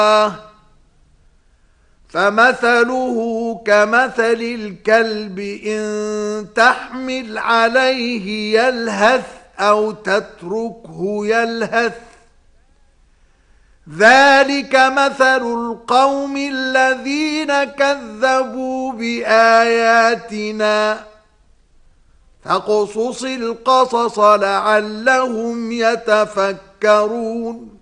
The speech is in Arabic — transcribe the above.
فمثله كمثل الكلب إن تحمل عليه يلهث أو تتركه يلهث ذلك مثل القوم الذين كذبوا بآياتنا فاقصص القصص لعلهم يتفكرون